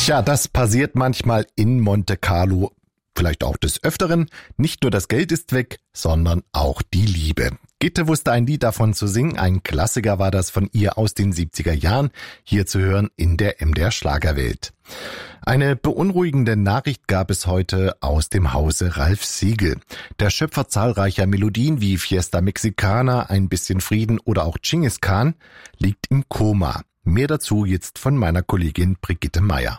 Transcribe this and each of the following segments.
Tja, das passiert manchmal in Monte Carlo, vielleicht auch des Öfteren. Nicht nur das Geld ist weg, sondern auch die Liebe. Gitte wusste ein Lied davon zu singen, ein Klassiker war das von ihr aus den 70er Jahren, hier zu hören in der MDR Schlagerwelt. Eine beunruhigende Nachricht gab es heute aus dem Hause Ralf Siegel. Der Schöpfer zahlreicher Melodien wie Fiesta Mexicana, Ein bisschen Frieden oder auch Genghis Khan liegt im Koma. Mehr dazu jetzt von meiner Kollegin Brigitte Meier.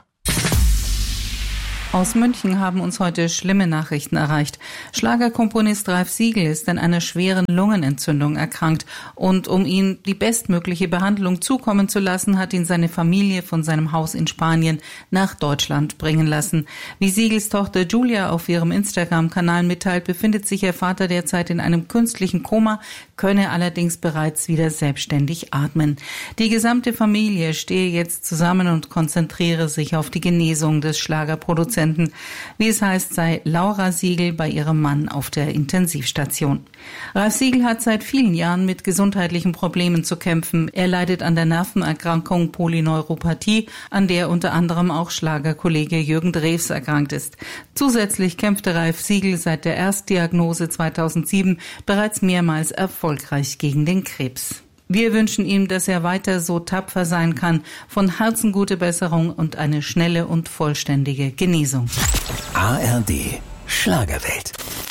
Aus München haben uns heute schlimme Nachrichten erreicht. Schlagerkomponist Ralf Siegel ist an einer schweren Lungenentzündung erkrankt und um ihm die bestmögliche Behandlung zukommen zu lassen, hat ihn seine Familie von seinem Haus in Spanien nach Deutschland bringen lassen. Wie Siegels Tochter Julia auf ihrem Instagram-Kanal mitteilt, befindet sich ihr Vater derzeit in einem künstlichen Koma, könne allerdings bereits wieder selbstständig atmen. Die gesamte Familie stehe jetzt zusammen und konzentriere sich auf die Genesung des Schlagerproduzenten. Wie es heißt, sei Laura Siegel bei ihrem Mann auf der Intensivstation. Ralf Siegel hat seit vielen Jahren mit gesundheitlichen Problemen zu kämpfen. Er leidet an der Nervenerkrankung Polyneuropathie, an der unter anderem auch Schlagerkollege Jürgen Drews erkrankt ist. Zusätzlich kämpfte Ralf Siegel seit der Erstdiagnose 2007 bereits mehrmals erfolgreich gegen den Krebs. Wir wünschen ihm, dass er weiter so tapfer sein kann. Von Herzen gute Besserung und eine schnelle und vollständige Genesung. ARD Schlagerwelt.